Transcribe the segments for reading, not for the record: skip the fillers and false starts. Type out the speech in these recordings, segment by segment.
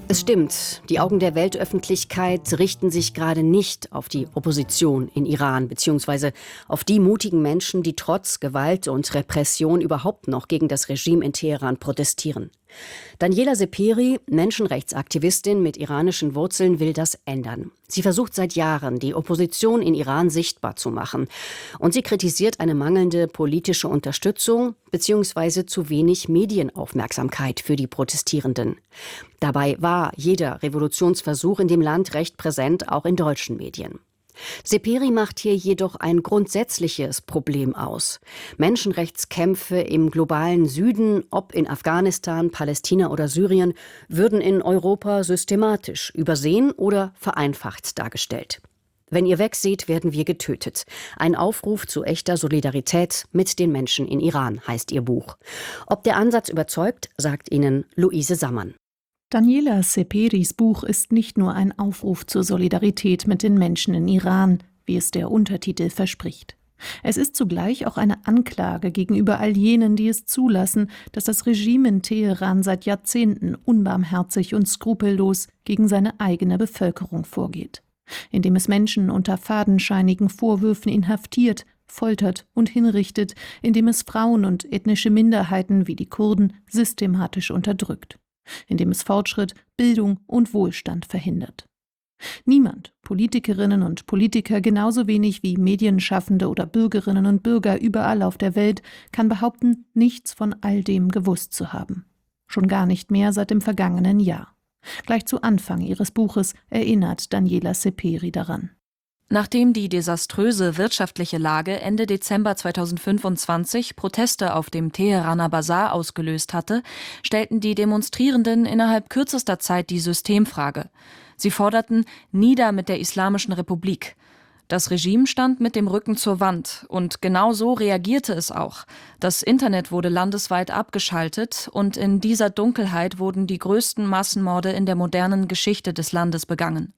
Es stimmt, die Augen der Weltöffentlichkeit richten sich gerade nicht auf die Opposition in Iran, beziehungsweise auf die mutigen Menschen, die trotz Gewalt und Repression überhaupt noch gegen das Regime in Teheran protestieren. Daniela Seperi, Menschenrechtsaktivistin mit iranischen Wurzeln, will das ändern. Sie versucht seit Jahren, die Opposition in Iran sichtbar zu machen. Und sie kritisiert eine mangelnde politische Unterstützung bzw. zu wenig Medienaufmerksamkeit für die Protestierenden. Dabei war jeder Revolutionsversuch in dem Land recht präsent, auch in deutschen Medien. Seperi macht hier jedoch ein grundsätzliches Problem aus. Menschenrechtskämpfe im globalen Süden, ob in Afghanistan, Palästina oder Syrien, würden in Europa systematisch übersehen oder vereinfacht dargestellt. Wenn ihr wegseht, werden wir getötet. Ein Aufruf zu echter Solidarität mit den Menschen in Iran, heißt ihr Buch. Ob der Ansatz überzeugt, sagt Ihnen Luise Sammann. Daniela Seperis Buch ist nicht nur ein Aufruf zur Solidarität mit den Menschen in Iran, wie es der Untertitel verspricht. Es ist zugleich auch eine Anklage gegenüber all jenen, die es zulassen, dass das Regime in Teheran seit Jahrzehnten unbarmherzig und skrupellos gegen seine eigene Bevölkerung vorgeht, indem es Menschen unter fadenscheinigen Vorwürfen inhaftiert, foltert und hinrichtet, indem es Frauen und ethnische Minderheiten wie die Kurden systematisch unterdrückt, indem es Fortschritt, Bildung und Wohlstand verhindert. Niemand, Politikerinnen und Politiker genauso wenig wie Medienschaffende oder Bürgerinnen und Bürger überall auf der Welt, kann behaupten, nichts von all dem gewusst zu haben. Schon gar nicht mehr seit dem vergangenen Jahr. Gleich zu Anfang ihres Buches erinnert Daniela Seperi daran. Nachdem die desaströse wirtschaftliche Lage Ende Dezember 2025 Proteste auf dem Teheraner Basar ausgelöst hatte, stellten die Demonstrierenden innerhalb kürzester Zeit die Systemfrage. Sie forderten nieder mit der Islamischen Republik. Das Regime stand mit dem Rücken zur Wand und genau so reagierte es auch. Das Internet wurde landesweit abgeschaltet und in dieser Dunkelheit wurden die größten Massenmorde in der modernen Geschichte des Landes begangen.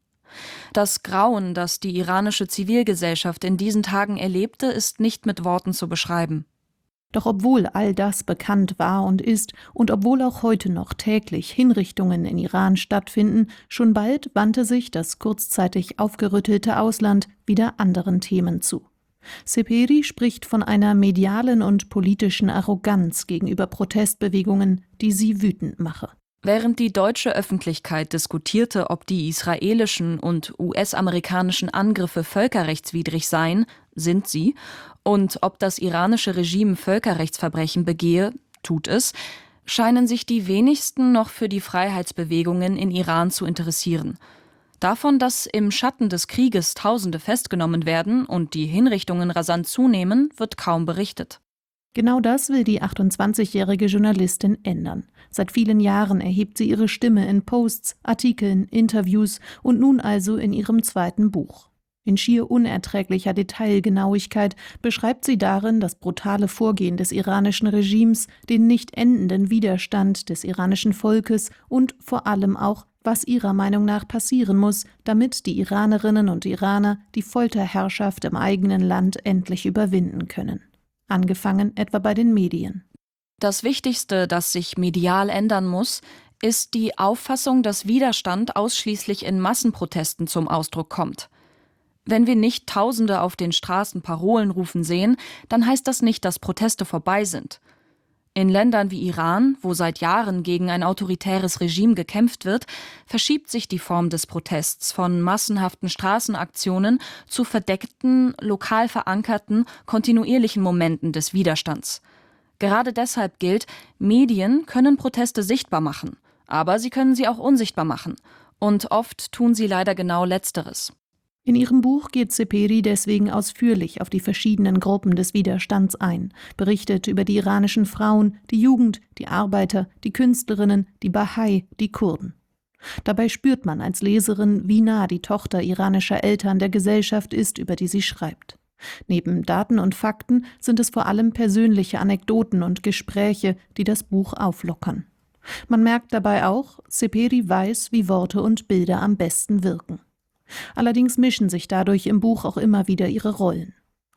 Das Grauen, das die iranische Zivilgesellschaft in diesen Tagen erlebte, ist nicht mit Worten zu beschreiben. Doch obwohl all das bekannt war und ist und obwohl auch heute noch täglich Hinrichtungen in Iran stattfinden, schon bald wandte sich das kurzzeitig aufgerüttelte Ausland wieder anderen Themen zu. Seperi spricht von einer medialen und politischen Arroganz gegenüber Protestbewegungen, die sie wütend mache. Während die deutsche Öffentlichkeit diskutierte, ob die israelischen und US-amerikanischen Angriffe völkerrechtswidrig seien, sind sie, und ob das iranische Regime Völkerrechtsverbrechen begehe, tut es, scheinen sich die wenigsten noch für die Freiheitsbewegungen in Iran zu interessieren. Davon, dass im Schatten des Krieges Tausende festgenommen werden und die Hinrichtungen rasant zunehmen, wird kaum berichtet. Genau das will die 28-jährige Journalistin ändern. Seit vielen Jahren erhebt sie ihre Stimme in Posts, Artikeln, Interviews und nun also in ihrem zweiten Buch. In schier unerträglicher Detailgenauigkeit beschreibt sie darin das brutale Vorgehen des iranischen Regimes, den nicht endenden Widerstand des iranischen Volkes und vor allem auch, was ihrer Meinung nach passieren muss, damit die Iranerinnen und Iraner die Folterherrschaft im eigenen Land endlich überwinden können. Angefangen etwa bei den Medien. Das Wichtigste, das sich medial ändern muss, ist die Auffassung, dass Widerstand ausschließlich in Massenprotesten zum Ausdruck kommt. Wenn wir nicht Tausende auf den Straßen Parolen rufen sehen, dann heißt das nicht, dass Proteste vorbei sind. In Ländern wie Iran, wo seit Jahren gegen ein autoritäres Regime gekämpft wird, verschiebt sich die Form des Protests von massenhaften Straßenaktionen zu verdeckten, lokal verankerten, kontinuierlichen Momenten des Widerstands. Gerade deshalb gilt, Medien können Proteste sichtbar machen, aber sie können sie auch unsichtbar machen. Und oft tun sie leider genau Letzteres. In ihrem Buch geht Seperi deswegen ausführlich auf die verschiedenen Gruppen des Widerstands ein, berichtet über die iranischen Frauen, die Jugend, die Arbeiter, die Künstlerinnen, die Bahai, die Kurden. Dabei spürt man als Leserin, wie nah die Tochter iranischer Eltern der Gesellschaft ist, über die sie schreibt. Neben Daten und Fakten sind es vor allem persönliche Anekdoten und Gespräche, die das Buch auflockern. Man merkt dabei auch, Seperi weiß, wie Worte und Bilder am besten wirken. Allerdings mischen sich dadurch im Buch auch immer wieder ihre Rollen.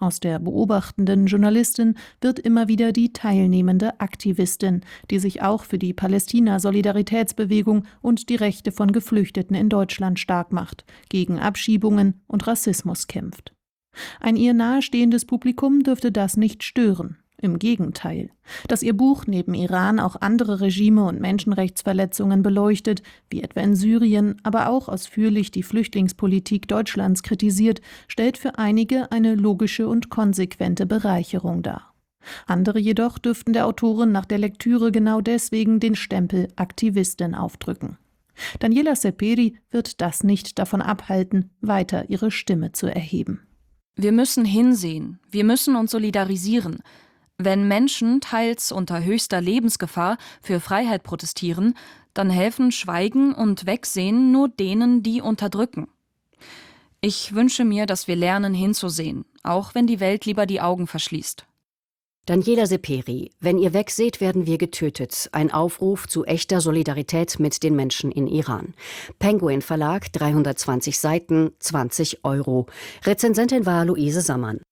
Aus der beobachtenden Journalistin wird immer wieder die teilnehmende Aktivistin, die sich auch für die Palästina-Solidaritätsbewegung und die Rechte von Geflüchteten in Deutschland stark macht, gegen Abschiebungen und Rassismus kämpft. Ein ihr nahestehendes Publikum dürfte das nicht stören. Im Gegenteil. Dass ihr Buch neben Iran auch andere Regime und Menschenrechtsverletzungen beleuchtet, wie etwa in Syrien, aber auch ausführlich die Flüchtlingspolitik Deutschlands kritisiert, stellt für einige eine logische und konsequente Bereicherung dar. Andere jedoch dürften der Autorin nach der Lektüre genau deswegen den Stempel Aktivistin aufdrücken. Daniela Seperi wird das nicht davon abhalten, weiter ihre Stimme zu erheben. Wir müssen hinsehen, wir müssen uns solidarisieren. Wenn Menschen teils unter höchster Lebensgefahr für Freiheit protestieren, dann helfen Schweigen und Wegsehen nur denen, die unterdrücken. Ich wünsche mir, dass wir lernen hinzusehen, auch wenn die Welt lieber die Augen verschließt. Daniela Seperi, wenn ihr wegseht, werden wir getötet. Ein Aufruf zu echter Solidarität mit den Menschen in Iran. Penguin Verlag, 320 Seiten, 20 €. Rezensentin war Luise Sammann.